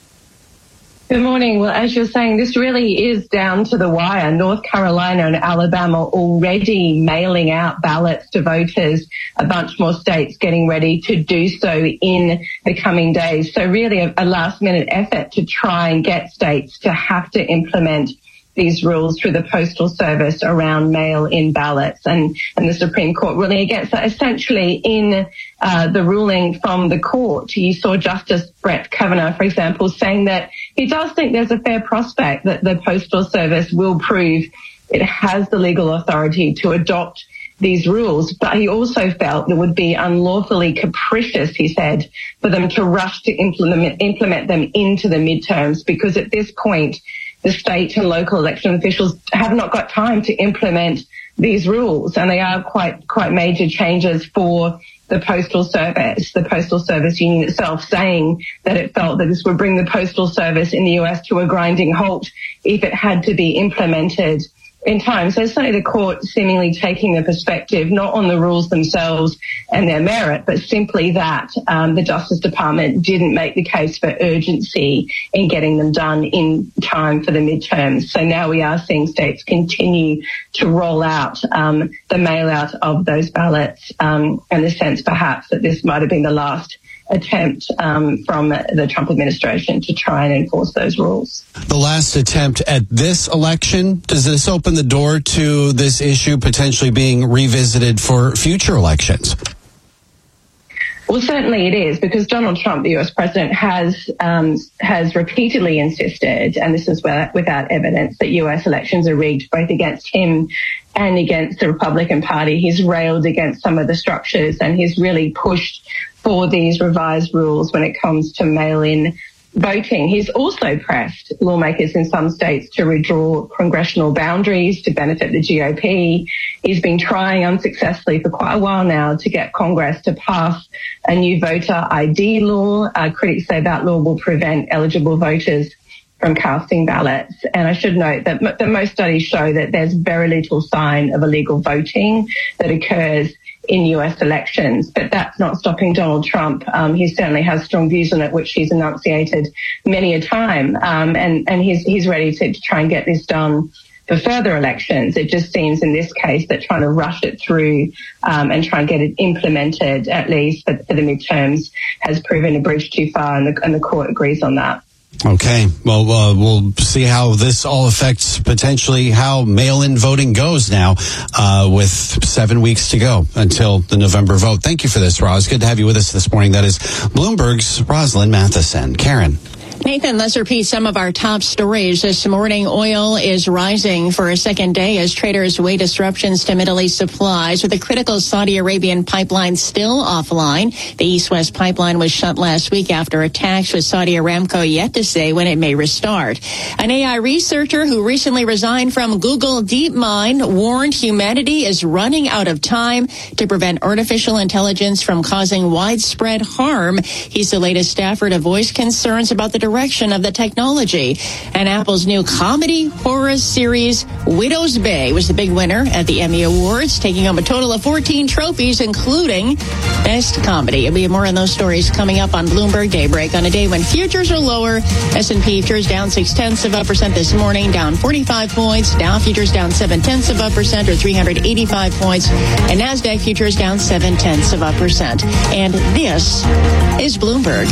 Good morning. Well, as you're saying, this really is down to the wire. North Carolina and Alabama already mailing out ballots to voters, a bunch more states getting ready to do so in the coming days. So really a, a last-minute effort to try and get states to have to implement these rules through the Postal Service around mail-in ballots, and, and the Supreme Court ruling against that. Essentially, in uh, the ruling from the court, you saw Justice Brett Kavanaugh, for example, saying that he does think there's a fair prospect that the Postal Service will prove it has the legal authority to adopt these rules, but he also felt it would be unlawfully capricious, he said, for them to rush to implement, implement them into the midterms, because at this point, the state and local election officials have not got time to implement these rules, and they are quite quite major changes for the Postal Service. The Postal Service Union itself saying that it felt that this would bring the Postal Service in the U S to a grinding halt if it had to be implemented in time. So certainly the court seemingly taking the perspective not on the rules themselves and their merit, but simply that um, the Justice Department didn't make the case for urgency in getting them done in time for the midterms. So now we are seeing states continue to roll out um, the mail out of those ballots, um, in the sense perhaps that this might have been the last attempt um, from the Trump administration to try and enforce those rules. The last attempt at this election, does this open the door to this issue potentially being revisited for future elections? Well, certainly it is, because Donald Trump, the U S president, has um, has repeatedly insisted, and this is without, without evidence, that U S elections are rigged both against him and against the Republican Party. He's railed against some of the structures, and he's really pushed for these revised rules when it comes to mail-in voting. He's also pressed lawmakers in some states to redraw congressional boundaries to benefit the G O P. He's been trying unsuccessfully for quite a while now to get Congress to pass a new voter I D law. Uh, critics say that law will prevent eligible voters from casting ballots. And I should note that, that most studies show that there's very little sign of illegal voting that occurs in U S elections, but that's not stopping Donald Trump. Um, he certainly has strong views on it, which he's enunciated many a time, um, and, and he's, he's ready to, to try and get this done for further elections. It just seems in this case that trying to rush it through um, and try and get it implemented, at least for, for the midterms, has proven a bridge too far, and the, and the court agrees on that. Okay. Well, uh, we'll see how this all affects potentially how mail-in voting goes now, uh, with seven weeks to go until the November vote. Thank you for this, Roz. Good to have you with us this morning. That is Bloomberg's Rosalind Matheson. Karen. Nathan, let's repeat some of our top stories this morning. Oil is rising for a second day as traders weigh disruptions to Middle East supplies, with the critical Saudi Arabian pipeline still offline. The East-West pipeline was shut last week after attacks, with Saudi Aramco yet to say when it may restart. An A I researcher who recently resigned from Google DeepMind warned humanity is running out of time to prevent artificial intelligence from causing widespread harm. He's the latest staffer to voice concerns about the direction of the technology. And Apple's new comedy horror series, Widow's Bay, was the big winner at the Emmy Awards, taking home a total of fourteen trophies, including Best Comedy. And we have more on those stories coming up on Bloomberg Daybreak on a day when futures are lower. S and P futures down six tenths of a percent this morning, down forty-five points. Dow futures down seven tenths of a percent, or three hundred eighty-five points. And NASDAQ futures down seven tenths of a percent. And this is Bloomberg.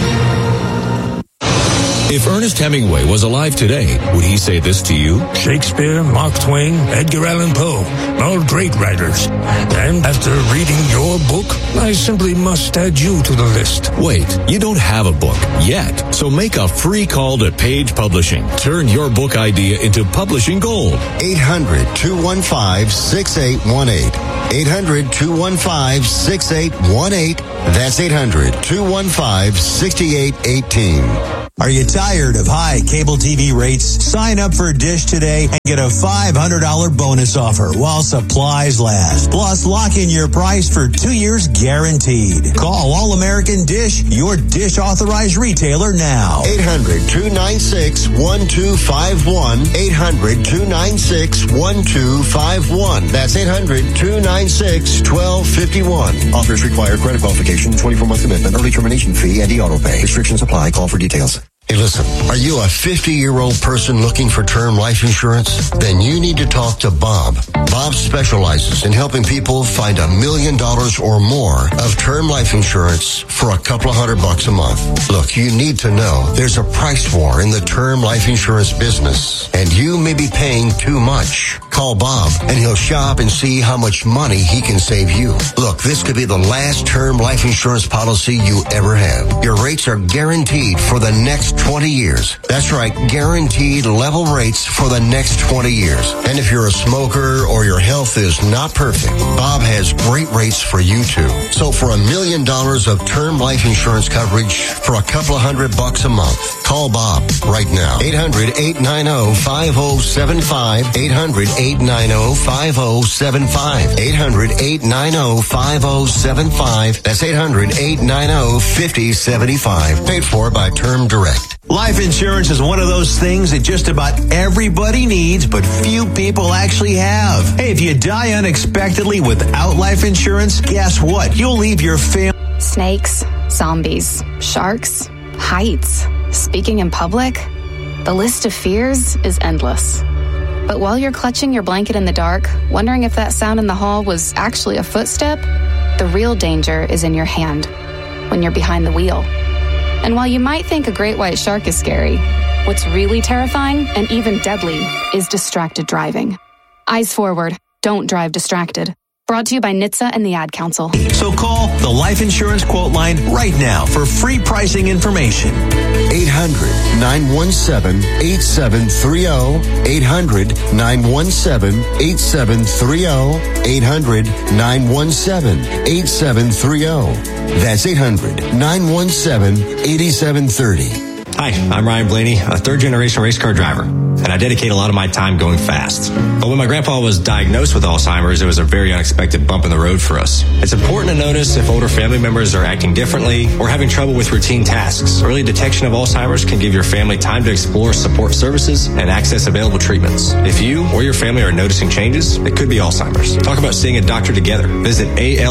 If Ernest Hemingway was alive today, would he say this to you? Shakespeare, Mark Twain, Edgar Allan Poe, all great writers. And after reading your book, I simply must add you to the list. Wait, you don't have a book yet. So make a free call to Page Publishing. Turn your book idea into publishing gold. eight hundred, two one five, six eight one eight. eight hundred, two one five, six eight one eight. That's eight hundred, two one five, six eight one eight. Are you tired of high cable T V rates? Sign up for Dish today and get a five hundred dollars bonus offer while supplies last. Plus, lock in your price for two years guaranteed. Call All American Dish, your Dish authorized retailer now. eight hundred, two nine six, one two five one. eight hundred, two nine six, one two five one. That's eight hundred, two nine six, one two five one. Offers require credit qualification, twenty-four month commitment, early termination fee, and e-auto pay. Restrictions apply. Call for details. Hey, listen, are you a fifty-year-old person looking for term life insurance? Then you need to talk to Bob. Bob specializes in helping people find a million dollars or more of term life insurance for a couple of hundred bucks a month. Look, you need to know there's a price war in the term life insurance business, and you may be paying too much. Call Bob, and he'll shop and see how much money he can save you. Look, this could be the last term life insurance policy you ever have. Your rates are guaranteed for the next twenty years. That's right, guaranteed level rates for the next twenty years. And if you're a smoker or your health is not perfect, Bob has great rates for you too. So for a million dollars of term life insurance coverage for a couple of hundred bucks a month, call Bob right now. eight hundred, eight nine zero, five zero seven five. eight hundred, eight nine zero, five zero seven five. eight hundred, eight nine zero, five zero seven five. That's eight hundred, eight nine zero, five zero seven five. Paid for by Term Direct. Life insurance is one of those things that just about everybody needs, but few people actually have. Hey, if you die unexpectedly without life insurance, guess what? You'll leave your family. Snakes, zombies, sharks, heights, speaking in public. The list of fears is endless. But while you're clutching your blanket in the dark, wondering if that sound in the hall was actually a footstep, the real danger is in your hand when you're behind the wheel. And while you might think a great white shark is scary, what's really terrifying and even deadly is distracted driving. Eyes forward. Don't drive distracted. Brought to you by N H T S A and the Ad Council. So call the Life Insurance Quote Line right now for free pricing information. eight hundred, nine one seven, eight seven three zero. eight hundred, nine one seven, eight seven three zero. eight hundred, nine one seven, eight seven three zero. That's eight hundred, nine one seven, eight seven three zero. Hi, I'm Ryan Blaney, a third-generation race car driver, and I dedicate a lot of my time going fast. But when my grandpa was diagnosed with Alzheimer's, it was a very unexpected bump in the road for us. It's important to notice if older family members are acting differently or having trouble with routine tasks. Early detection of Alzheimer's can give your family time to explore support services and access available treatments. If you or your family are noticing changes, it could be Alzheimer's. Talk about seeing a doctor together. Visit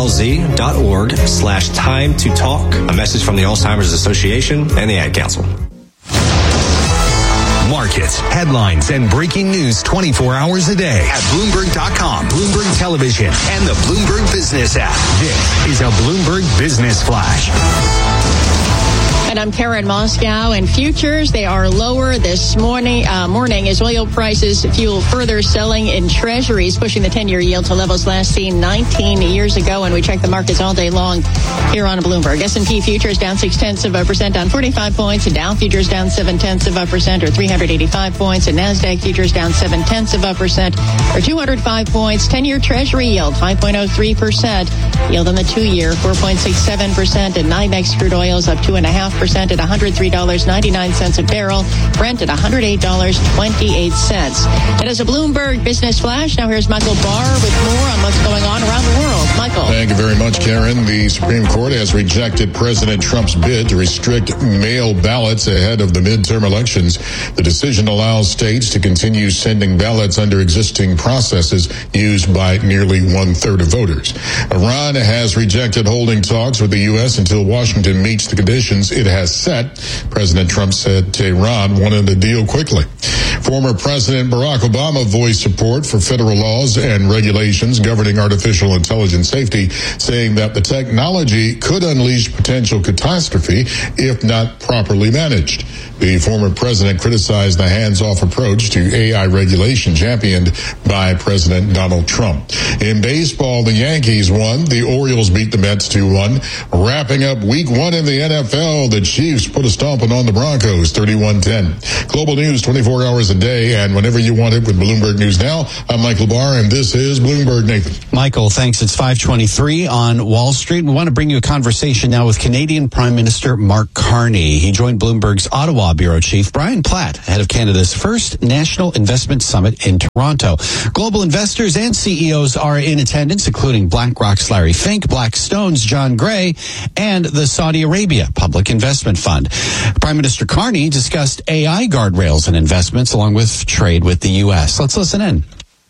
alz.org slash time to talk. A message from the Alzheimer's Association and the Ad Council. Markets, headlines, and breaking news twenty-four hours a day at Bloomberg dot com, Bloomberg Television, and the Bloomberg Business app. This is a Bloomberg Business Flash. And I'm Karen Moscow. And futures, they are lower this morning, uh, morning as oil prices fuel further selling in treasuries, pushing the ten-year yield to levels last seen nineteen years ago. And we check the markets all day long here on Bloomberg. S and P futures down six-tenths of a percent on forty-five points. And Dow futures down seven-tenths of a percent or three hundred eighty-five points. And NASDAQ futures down seven-tenths of a percent or two hundred five points. ten-year treasury yield five point oh three percent. Yield on the two-year four point six seven percent. And NYMEX crude oils up two point five percent at one hundred three dollars and ninety-nine cents a barrel. Brent at one hundred eight dollars and twenty-eight cents. It is a Bloomberg Business Flash. Now here's Michael Barr with more on what's going on around the world. Michael. Thank you very much, Karen. The Supreme Court has rejected President Trump's bid to restrict mail ballots ahead of the midterm elections. The decision allows states to continue sending ballots under existing processes used by nearly one-third of voters. Iran has rejected holding talks with the U S until Washington meets the conditions it has set. President Trump said Tehran wanted the deal quickly. Former President Barack Obama voiced support for federal laws and regulations governing artificial intelligence safety, saying that the technology could unleash potential catastrophe if not properly managed. The former president criticized the hands-off approach to A I regulation championed by President Donald Trump. In baseball, the Yankees won. The Orioles beat the Mets two one. Wrapping up week one in the N F L, the Chiefs put a stomping on the Broncos thirty-one ten. Global news twenty-four hours a day and whenever you want it with Bloomberg News Now. I'm Michael Barr, and this is Bloomberg Nathan. Michael, thanks. It's five twenty-three on Wall Street. We want to bring you a conversation now with Canadian Prime Minister Mark Carney. He joined Bloomberg's Ottawa Bureau Chief Brian Platt ahead of Canada's first National Investment Summit in Toronto. Global investors and C E Os are in attendance, including BlackRock's Larry Fink, Blackstone's John Gray, and the Saudi Arabia Public Investment Fund. Prime Minister Carney discussed A I guardrails and investments along with trade with the U S. Let's listen in.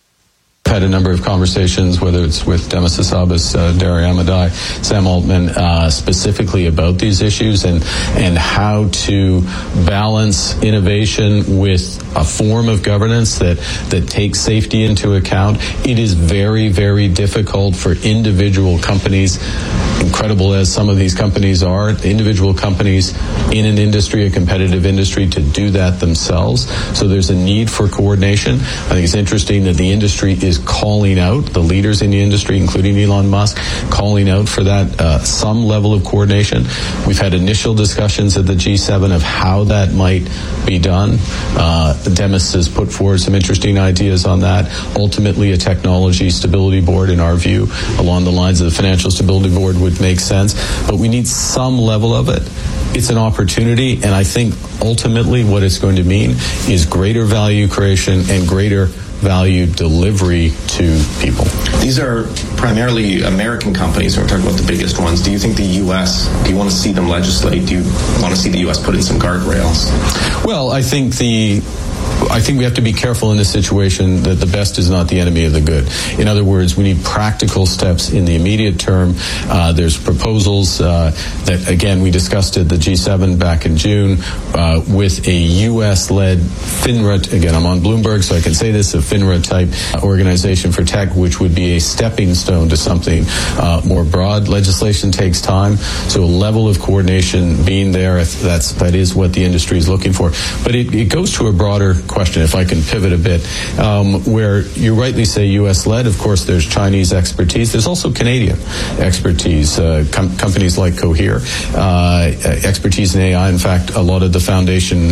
Had a number of conversations, whether it's with Demis Hassabis, uh, Dari Amadai, Sam Altman, uh, specifically about these issues and and how to balance innovation with a form of governance that that takes safety into account. It is very, very difficult for individual companies, incredible as some of these companies are, individual companies in an industry, a competitive industry, to do that themselves. So there's a need for coordination. I think it's interesting that the industry is calling out, the leaders in the industry, including Elon Musk, calling out for that uh, some level of coordination. We've had initial discussions at the G seven of how that might be done. Uh, Demis has put forward some interesting ideas on that. Ultimately, a technology stability board, in our view, along the lines of the financial stability board, would make sense. But we need some level of it. It's an opportunity, and I think ultimately what it's going to mean is greater value creation and greater value delivery to people. These are primarily American companies, and we're talking about the biggest ones. Do you think the U S, do you want to see them legislate? Do you want to see the U S put in some guardrails? Well, I think the I think we have to be careful in this situation that the best is not the enemy of the good. In other words, we need practical steps in the immediate term. Uh, there's proposals uh, that, again, we discussed at the G seven back in June uh, with a U S-led FINRA. Again, I'm on Bloomberg, so I can say this, a FINRA-type organization for tech, which would be a stepping stone to something uh, more broad. Legislation takes time, so a level of coordination being there, that's, that is what the industry is looking for. But it, it goes to a broader question, if I can pivot a bit, um, where you rightly say U S-led. Of course, there's Chinese expertise. There's also Canadian expertise, uh, com- companies like Cohere, uh, expertise in A I. In fact, a lot of the foundation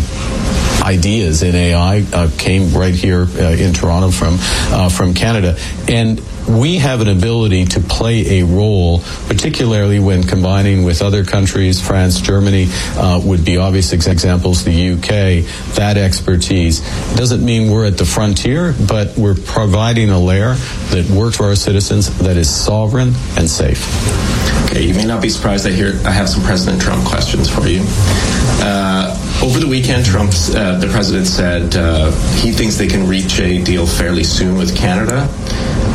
ideas in A I uh, came right here uh, in Toronto from uh, from Canada. And we have an ability to play a role, particularly when combining with other countries. France, Germany uh, would be obvious examples, the U K. That expertise doesn't mean we're at the frontier, but we're providing a layer that works for our citizens, that is sovereign and safe. Okay, you may not be surprised I hear I have some President Trump questions for you. Uh, over the weekend, Trump's uh, the president said uh, he thinks they can reach a deal fairly soon with Canada.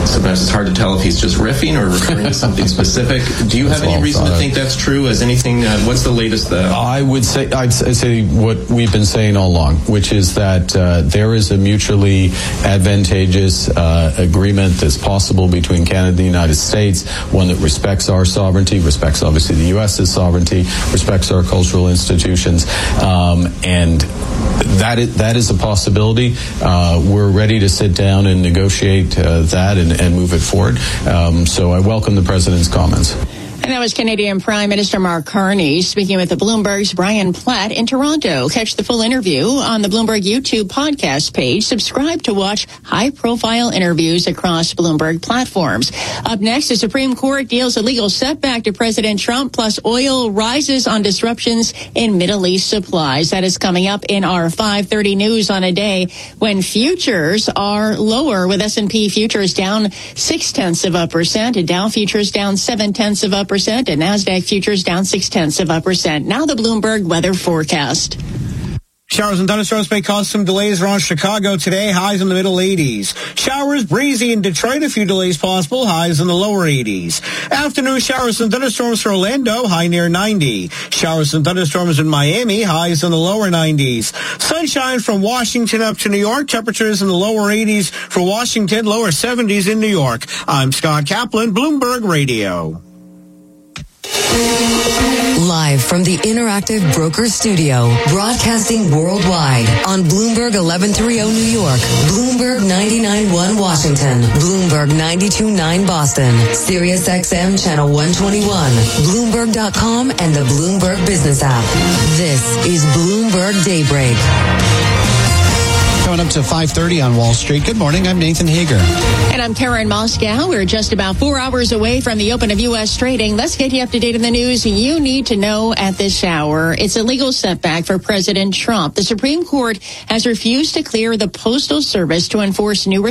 sometimes it's hard to tell if he's just riffing or referring to something specific. Do you have any reason to think that's true? Is anything, uh, what's the latest? Uh, I would say, I'd say what we've been saying all along, which is that uh, there is a mutually advantageous uh, agreement that's possible between Canada and the United States, one that respects our sovereignty, respects obviously the U S's sovereignty, respects our cultural institutions, um, and that is, that is a possibility. Uh, we're ready to sit down and negotiate uh, that and, and move it forward. Um, so I welcome the President's comments. And that was Canadian Prime Minister Mark Carney speaking with the Bloomberg's Brian Platt in Toronto. Catch the full interview on the Bloomberg YouTube podcast page. Subscribe to watch high-profile interviews across Bloomberg platforms. Up next, the Supreme Court deals a legal setback to President Trump, plus oil rises on disruptions in Middle East supplies. That is coming up in our five thirty news on a day when futures are lower, with S and P futures down six-tenths of a percent, and Dow futures down seven-tenths of a percent. Percent and NASDAQ futures down six tenths of a percent. Now the Bloomberg weather forecast. Showers and thunderstorms may cause some delays around Chicago today. Highs in the middle eighties. Showers breezy in Detroit. A few delays possible. Highs in the lower eighties. Afternoon showers and thunderstorms for Orlando. High near ninety. Showers and thunderstorms in Miami. Highs in the lower nineties. Sunshine from Washington up to New York. Temperatures in the lower eighties for Washington. Lower seventies in New York. I'm Scott Kaplan, Bloomberg Radio. Live from the Interactive Brokers Studio, broadcasting worldwide on Bloomberg eleven thirty New York, Bloomberg ninety-nine point one Washington, Bloomberg ninety-two point nine Boston, Sirius X M Channel one twenty-one, Bloomberg dot com, and the Bloomberg Business app. This is Bloomberg Daybreak. Coming up to five thirty on Wall Street. Good morning. I'm Nathan Hager. And I'm Karen Moscow. We're just about four hours away from the open of U S trading. Let's get you up to date on the news you need to know at this hour. It's a legal setback for President Trump. The Supreme Court has refused to clear the Postal Service to enforce new